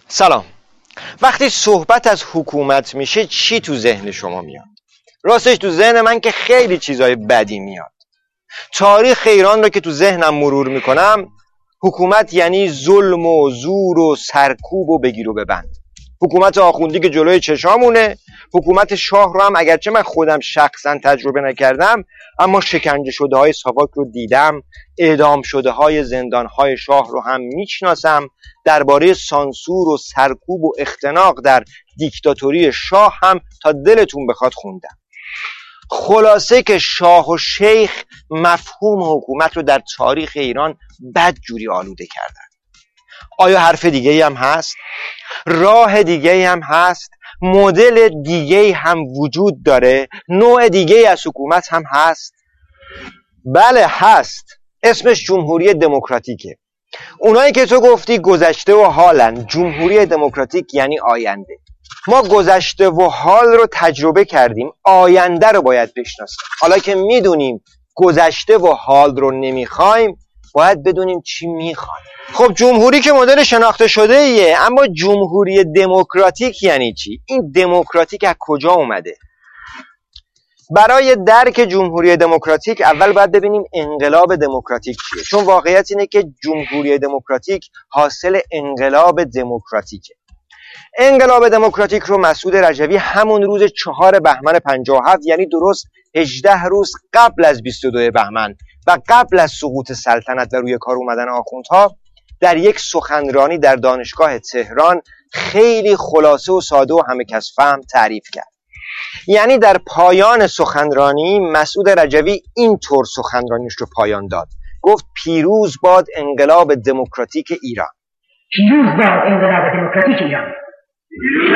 سلام. وقتی صحبت از حکومت میشه چی تو ذهن شما میاد؟ راستش تو ذهن من که خیلی چیزای بدی میاد. تاریخ ایران رو که تو ذهنم مرور میکنم، حکومت یعنی ظلم و زور و سرکوب و بگیر و ببند. حکومت آخوندی که جلوی چشامونه، حکومت شاه رو هم اگرچه من خودم شخصا تجربه نکردم اما شکنجه شده های ساواک رو دیدم، اعدام شده های زندان های شاه رو هم میشناسم، درباره سانسور و سرکوب و اختناق در دیکتاتوری شاه هم تا دلتون بخواد خوندم. خلاصه که شاه و شیخ مفهوم حکومت رو در تاریخ ایران بدجوری آلوده کردن. آیا حرف دیگه‌ای هم هست؟ راه دیگه‌ای هم هست؟ مدل دیگه‌ای هم وجود داره؟ نوع دیگه‌ای از حکومت هم هست؟ بله هست. اسمش جمهوری دموکراتیکه. اونایی که تو گفتی گذشته و حالن، جمهوری دموکراتیک یعنی آینده. ما گذشته و حال رو تجربه کردیم، آینده رو باید بشناسیم. حالا که میدونیم گذشته و حال رو نمیخوایم، باید بدونیم چی میخوایم. خب جمهوری که مدل شناخته شده ایه، اما جمهوری دموکراتیک یعنی چی؟ این دموکراتیک از کجا اومده؟ برای درک جمهوری دموکراتیک اول باید ببینیم انقلاب دموکراتیک چیه، چون واقعیت اینه که جمهوری دموکراتیک حاصل انقلاب دموکراتیکه. انقلاب دموکراتیک رو مسعود رجوی همون روز 4 بهمن 57، یعنی درست 18 روز قبل از 22 بهمن و قبل از سقوط سلطنت و روی کار اومدن آخوندها، در یک سخنرانی در دانشگاه تهران خیلی خلاصه و ساده و همه کس فهم تعریف کرد. یعنی در پایان سخنرانی مسعود رجوی اینطور سخنرانیش رو پایان داد. گفت پیروز باد انقلاب دموکراتیک ایران. پیروز باد انقلاب دموکراتیک ایران.